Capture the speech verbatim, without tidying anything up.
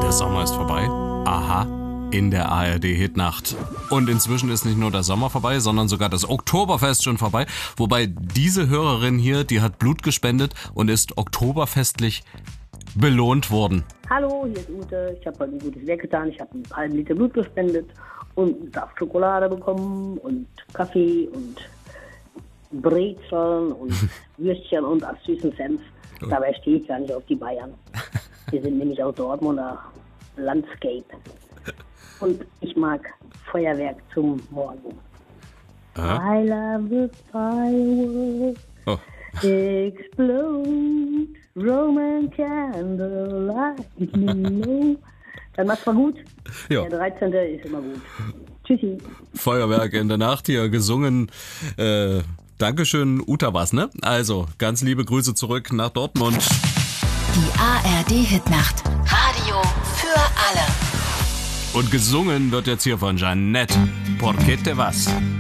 Der Sommer ist vorbei. Aha, in der A R D-Hitnacht. Und inzwischen ist nicht nur der Sommer vorbei, sondern sogar das Oktoberfest schon vorbei. Wobei diese Hörerin hier, die hat Blut gespendet und ist oktoberfestlich belohnt worden. Hallo, hier ist Ute. Ich habe heute ein gutes Werk getan. Ich habe einen halben Liter Blut gespendet und einen Saft Schokolade bekommen und Kaffee und Brezeln und Würstchen und als süßen Senf. Oh. Dabei stehe ich gar nicht auf die Bayern. Wir sind nämlich aus Dortmunder Landscape. Und ich mag Feuerwerk zum Morgen. Aha. I love the fireworks. Oh. Explode, Roman candlelight. Dann macht's mal gut. Ja. Der dreizehnte ist immer gut. Tschüssi. Feuerwerk in der Nacht hier gesungen. Äh, Dankeschön, Uta was, ne? Also, ganz liebe Grüße zurück nach Dortmund. Die A R D-Hitnacht. Radio für alle. Und gesungen wird jetzt hier von Jeanette. Por qué te vas?